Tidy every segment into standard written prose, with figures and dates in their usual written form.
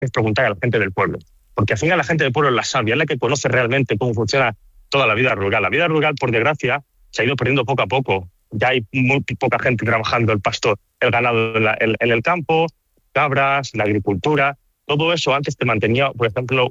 es preguntar a la gente del pueblo. Porque al final la gente del pueblo es la sabia, es la que conoce realmente cómo funciona toda la vida rural. La vida rural, por desgracia, se ha ido perdiendo poco a poco. Ya hay muy poca gente trabajando el pastor, el ganado en el campo, cabras, la agricultura. Todo eso antes te mantenía, por ejemplo,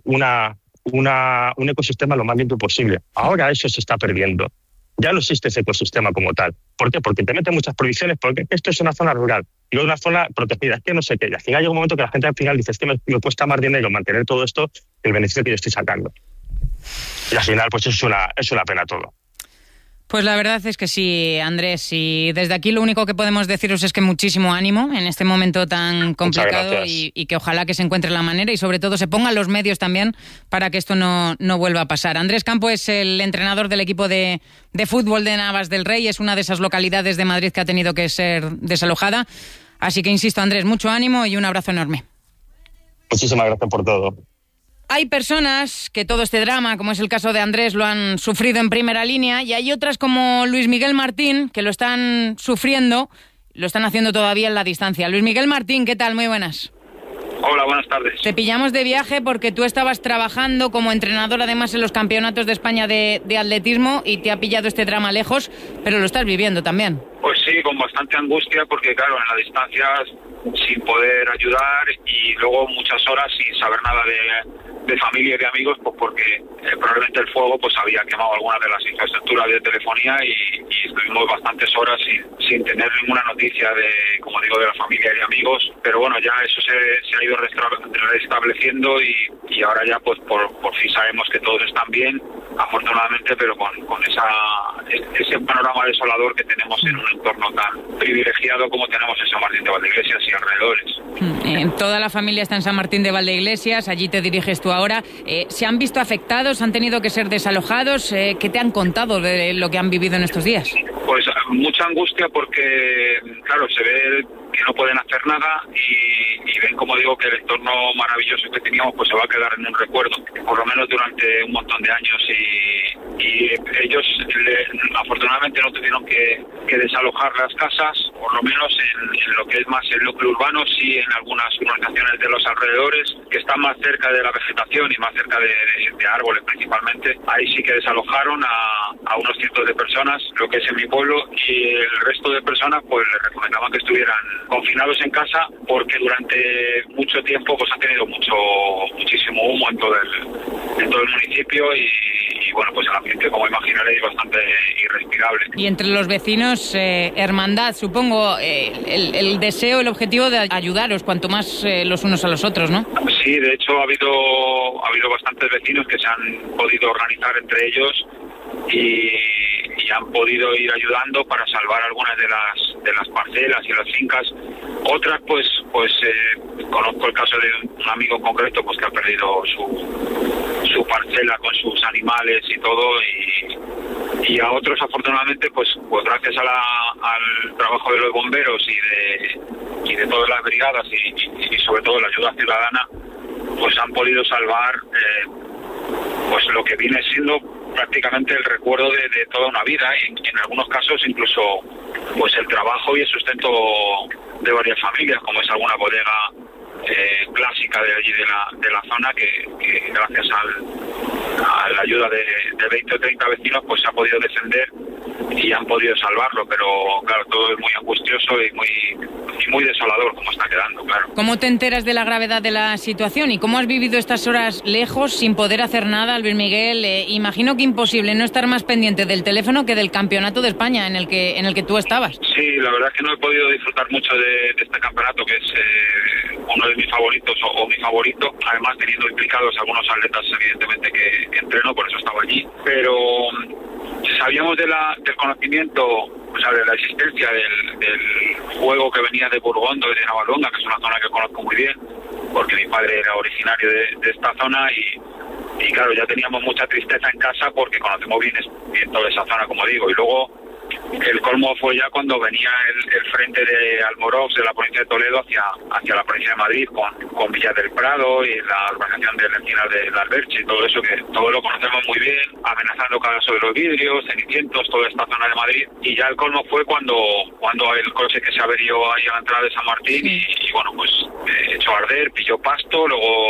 un ecosistema lo más limpio posible. Ahora eso se está perdiendo. Ya no existe ese ecosistema como tal. ¿Por qué? Porque te meten muchas prohibiciones, porque esto es una zona rural y una zona protegida, es que no sé qué. Y al final llega un momento que la gente al final dice, es que me cuesta más dinero mantener todo esto que el beneficio que yo estoy sacando. Y al final pues es una pena todo. Pues la verdad es que sí, Andrés, y desde aquí lo único que podemos deciros es que muchísimo ánimo en este momento tan complicado y que ojalá que se encuentre la manera y sobre todo se pongan los medios también para que esto no vuelva a pasar. Andrés Campo es el entrenador del equipo de fútbol de Navas del Rey, es una de esas localidades de Madrid que ha tenido que ser desalojada. Así que insisto, Andrés, mucho ánimo y un abrazo enorme. Muchísimas gracias por todo. Hay personas que todo este drama, como es el caso de Andrés, lo han sufrido en primera línea y hay otras como Luis Miguel Martín que lo están sufriendo, lo están haciendo todavía en la distancia. Luis Miguel Martín, ¿qué tal? Muy buenas. Hola, buenas tardes. Te pillamos de viaje porque tú estabas trabajando como entrenador además en los campeonatos de España de atletismo y te ha pillado este drama lejos, pero lo estás viviendo también. Pues sí, con bastante angustia porque claro, en la distancia sin poder ayudar y luego muchas horas sin saber nada de familia y de amigos, pues porque probablemente el fuego pues había quemado algunas de las infraestructuras de telefonía y estuvimos bastantes horas sin tener ninguna noticia de la familia y de amigos, pero bueno, ya eso se ha ido restableciendo y ahora ya pues por fin sabemos que todos están bien, afortunadamente, pero con ese panorama desolador que tenemos en un entorno tan privilegiado como tenemos en San Martín de Valdeiglesias y alrededores. Toda la familia está en San Martín de Valdeiglesias, allí te diriges tú ahora. ¿Se han visto afectados? ¿Han tenido que ser desalojados? ¿Qué te han contado de lo que han vivido en estos días? Pues mucha angustia porque, claro, se ve que no pueden hacer nada y ven, como digo, que el entorno maravilloso que teníamos pues se va a quedar en un recuerdo, por lo menos durante un montón de años y ellos afortunadamente no tuvieron que desalojar las casas, por lo menos en lo que es más el núcleo urbano, sí en algunas urbanizaciones de los alrededores que están más cerca de la vegetación y más cerca de árboles principalmente, ahí sí que desalojaron a unos cientos de personas, lo que es en mi pueblo, y el resto de personas pues les recomendaban que estuvieran confinados en casa porque durante mucho tiempo pues han tenido muchísimo humo en todo el municipio y bueno, pues el ambiente, como imaginaréis, es bastante irrespirable. Y entre los vecinos, hermandad, supongo, el deseo, el objetivo de ayudaros cuanto más los unos a los otros, ¿no? Sí, de hecho ha habido bastantes vecinos que se han podido organizar entre ellos y han podido ir ayudando para salvar algunas de las parcelas y las fincas. Otras pues conozco el caso de un amigo concreto pues que ha perdido su parcela con sus animales y todo y a otros afortunadamente pues gracias al trabajo de los bomberos y de todas las brigadas y sobre todo la ayuda ciudadana pues han podido salvar pues lo que viene siendo prácticamente el recuerdo de toda una vida y en algunos casos incluso pues el trabajo y el sustento de varias familias, como es alguna bodega clásica de allí de la zona que gracias a la ayuda de 20 o 30 vecinos pues se ha podido defender y han podido salvarlo, pero claro, todo es muy angustioso y muy desolador como está quedando, claro. ¿Cómo te enteras de la gravedad de la situación y cómo has vivido estas horas lejos sin poder hacer nada, Luis Miguel? Imagino que imposible no estar más pendiente del teléfono que del campeonato de España en el que tú estabas. Sí, la verdad es que no he podido disfrutar mucho de este campeonato, que es uno de mis favoritos o mi favorito, además teniendo implicados algunos atletas evidentemente que entreno, por eso estaba allí, pero sabíamos del conocimiento, o sea, de la existencia del juego que venía de Burgondo y de Navalonga, que es una zona que conozco muy bien, porque mi padre era originario de esta zona y claro, ya teníamos mucha tristeza en casa porque conocemos bien toda esa zona, como digo, y luego El colmo fue ya cuando venía el frente de Almorox de la provincia de Toledo hacia la provincia de Madrid con Villa del Prado y la urbanización del Encinar de la Alberche y todo eso, que todo lo conocemos muy bien, amenazando cada sobre los vidrios, Cenicientos, toda esta zona de Madrid. Y ya el colmo fue cuando el coche que se averió ahí a la entrada de San Martín y bueno, pues echó a arder, pilló pasto, luego